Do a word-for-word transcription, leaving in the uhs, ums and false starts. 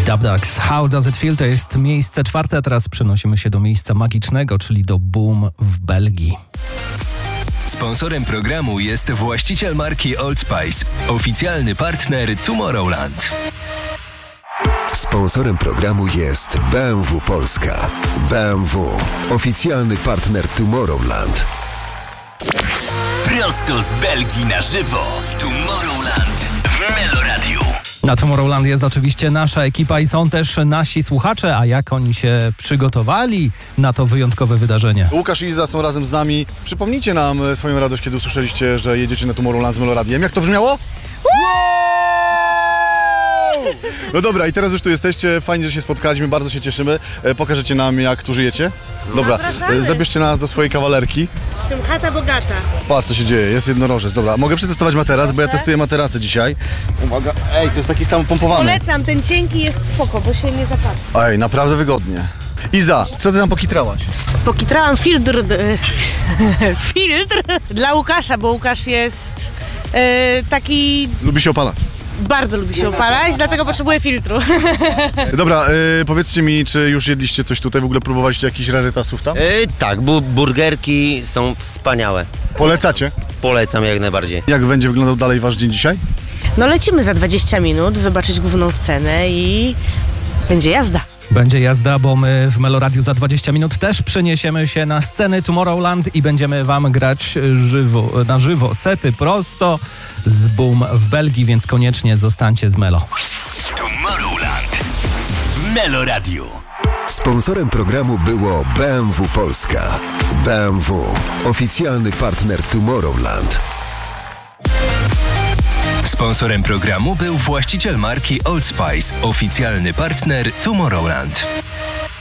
Dubducks, How Does It Feel? To jest miejsce czwarte, a teraz przenosimy się do miejsca magicznego, czyli do Boom w Belgii. Sponsorem programu jest właściciel marki Old Spice, oficjalny partner Tomorrowland. Sponsorem programu jest B M W Polska. B M W, oficjalny partner Tomorrowland. Prosto z Belgii na żywo. Tomorrowland w Meloradiu. Na Tomorrowland jest oczywiście nasza ekipa i są też nasi słuchacze, a jak oni się przygotowali na to wyjątkowe wydarzenie? Łukasz i Iza są razem z nami. Przypomnijcie nam swoją radość, kiedy usłyszeliście, że jedziecie na Tomorrowland z Meloradiem. Jak to brzmiało? No dobra, i teraz już tu jesteście, fajnie, że się spotkaliśmy, bardzo się cieszymy. E, pokażecie nam, jak tu żyjecie? Dobra, e, zabierzcie nas do swojej kawalerki. Czym chata bogata. Patrz, co się dzieje, jest jednorożec. Dobra, mogę przetestować materac, bo ja testuję materacę dzisiaj. Uwaga, ej, to jest taki sam pompowany. Polecam, ten cienki jest spoko, bo się nie zapadł. Ej, naprawdę wygodnie. Iza, co ty tam pokitrałaś? Pokitrałam filtr, filtr dla Łukasza, bo Łukasz jest e, taki... Lubi się opalać. Bardzo lubi się opalać, dlatego potrzebuje filtru. Dobra, y, powiedzcie mi, czy już jedliście coś tutaj? W ogóle próbowaliście jakichś rarytasów tam? Yy, tak, bu- burgerki są wspaniałe. Polecacie? Polecam jak najbardziej. Jak będzie wyglądał dalej wasz dzień dzisiaj? No lecimy za dwadzieścia minut, zobaczyć główną scenę i będzie jazda. Będzie jazda, bo my w Meloradiu za dwadzieścia minut też przeniesiemy się na sceny Tomorrowland i będziemy wam grać żywo, na żywo sety prosto z Boom w Belgii, więc koniecznie zostańcie z Melo. Tomorrowland w Meloradiu. Sponsorem programu było B M W Polska. B M W, oficjalny partner Tomorrowland. Sponsorem programu był właściciel marki Old Spice, oficjalny partner Tomorrowland.